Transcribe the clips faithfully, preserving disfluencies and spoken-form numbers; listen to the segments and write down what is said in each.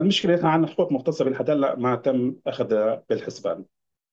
المشكلة إحنا عندنا حقوق مغتصبة لحد هلا ما تم أخذها بالحسبان.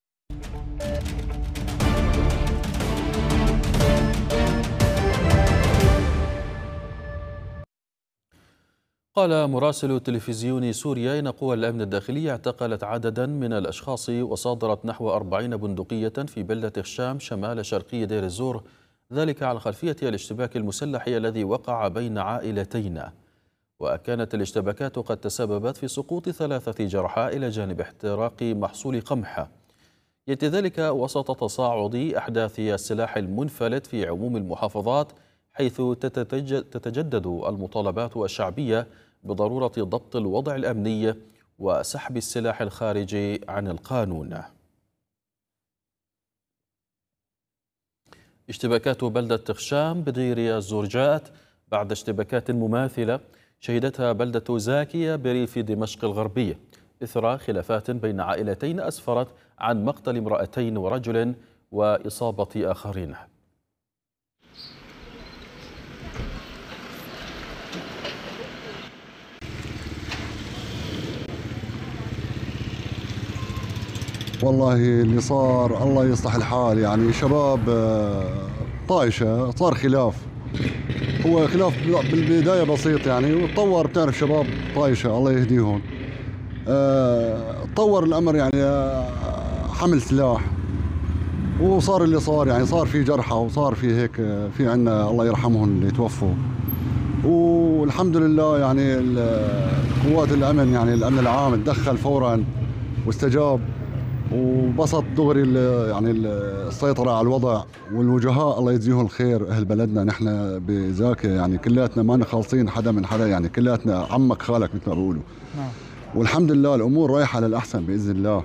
قال مراسل تلفزيون سوريا إن قوى الأمن الداخلية اعتقلت عددا من الأشخاص وصادرت نحو أربعين بندقية في بلدة خشام شمال شرقي دير الزور، ذلك على خلفية الاشتباك المسلح الذي وقع بين عائلتين. وكانت الاشتباكات قد تسببت في سقوط ثلاثة جرحى إلى جانب احتراق محصول قمح، يأتي ذلك وسط تصاعد أحداث السلاح المنفلت في عموم المحافظات، حيث تتجدد المطالبات الشعبية بضرورة ضبط الوضع الأمني وسحب السلاح الخارجي عن القانون. اشتباكات بلدة خشام بدير الزرجات بعد اشتباكات مماثلة شهدتها بلدة زاكية بريف دمشق الغربي إثر خلافات بين عائلتين أسفرت عن مقتل امرأتين ورجل وإصابة آخرين. والله اللي صار الله يصلح الحال، يعني شباب آه، طايشة، صار خلاف. هو خلاف بالبداية بسيط يعني، وتطور. بتعرف شباب طايشة الله يهديهم. آه، تطور الأمر يعني، آه، حمل سلاح، وصار اللي صار يعني. صار في جرحى وصار في هيك، آه، في عنا الله يرحمهم اللي توفوا. والحمد لله يعني قوات الأمن، يعني الأمن العام تدخل فورا واستجاب وبسط دغري يعني السيطرة على الوضع. والوجهاء الله يجزيهم الخير، أهل بلدنا نحن بزاكي يعني كلاتنا ما خالصين حدا من حدا، يعني كلاتنا عمك خالك مثل ما بيقولوا. نعم. والحمد لله الأمور رايحة للأحسن بإذن الله.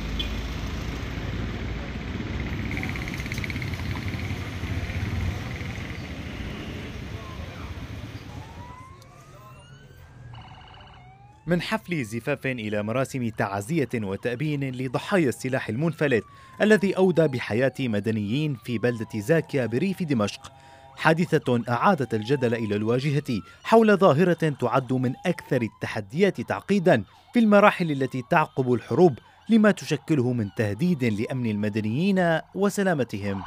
من حفل زفاف إلى مراسم تعزية وتأبين لضحايا السلاح المنفلت الذي أودى بحياة مدنيين في بلدة زاكيا بريف دمشق، حادثة أعادت الجدل إلى الواجهة حول ظاهرة تعد من أكثر التحديات تعقيدا في المراحل التي تعقب الحروب، لما تشكله من تهديد لأمن المدنيين وسلامتهم.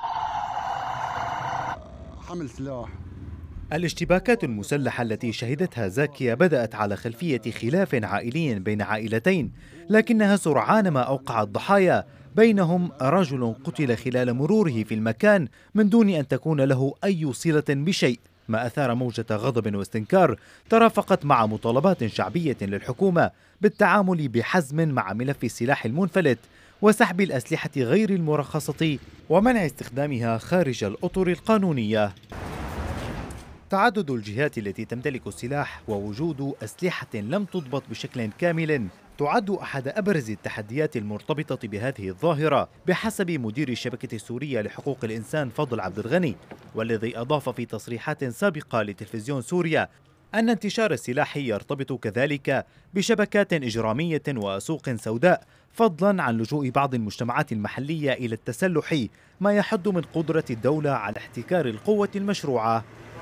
حمل سلاح. الاشتباكات المسلحة التي شهدتها زاكيا بدأت على خلفية خلاف عائلي بين عائلتين، لكنها سرعان ما أوقعت ضحايا، بينهم رجل قتل خلال مروره في المكان من دون أن تكون له أي صلة بشيء، ما أثار موجة غضب واستنكار ترافقت مع مطالبات شعبية للحكومة بالتعامل بحزم مع ملف السلاح المنفلت وسحب الأسلحة غير المرخصة ومنع استخدامها خارج الأطر القانونية. تعدد الجهات التي تمتلك السلاح ووجود أسلحة لم تضبط بشكل كامل تعد أحد أبرز التحديات المرتبطة بهذه الظاهرة، بحسب مدير الشبكة السورية لحقوق الإنسان فضل عبد الغني، والذي أضاف في تصريحات سابقة لتلفزيون سوريا أن انتشار السلاح يرتبط كذلك بشبكات إجرامية وسوق سوداء، فضلا عن لجوء بعض المجتمعات المحلية إلى التسلح، ما يحد من قدرة الدولة على احتكار القوة المشروعة.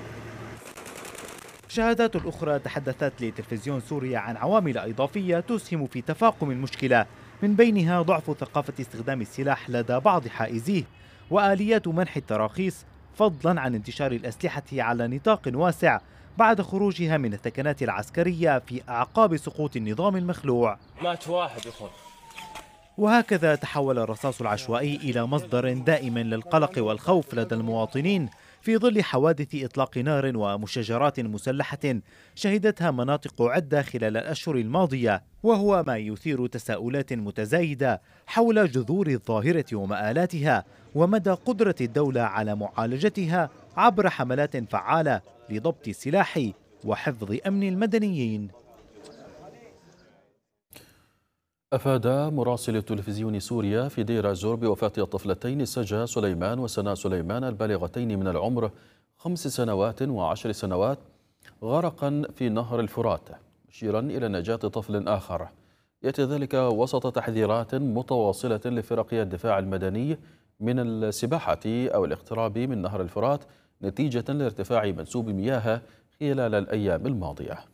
شهادات أخرى تحدثت لتلفزيون سوريا عن عوامل إضافية تسهم في تفاقم المشكلة، من بينها ضعف ثقافة استخدام السلاح لدى بعض حائزيه وآليات منح التراخيص، فضلا عن انتشار الأسلحة على نطاق واسع بعد خروجها من الثكنات العسكرية في أعقاب سقوط النظام المخلوع. مات واحد يخون. وهكذا تحول الرصاص العشوائي إلى مصدر دائم للقلق والخوف لدى المواطنين في ظل حوادث إطلاق نار ومشاجرات مسلحة شهدتها مناطق عدة خلال الأشهر الماضية، وهو ما يثير تساؤلات متزايدة حول جذور الظاهرة ومآلاتها ومدى قدرة الدولة على معالجتها عبر حملات فعالة لضبط السلاح وحفظ أمن المدنيين. أفاد مراسل تلفزيون سوريا في دير الزور بوفاة الطفلتين سجا سليمان وسناء سليمان البالغتين من العمر خمس سنوات وعشر سنوات غرقا في نهر الفرات، مشيرا إلى نجاة طفل آخر. يأتي ذلك وسط تحذيرات متواصلة لفرق الدفاع المدني من السباحة أو الاقتراب من نهر الفرات نتيجة لارتفاع منسوب مياه خلال الأيام الماضية.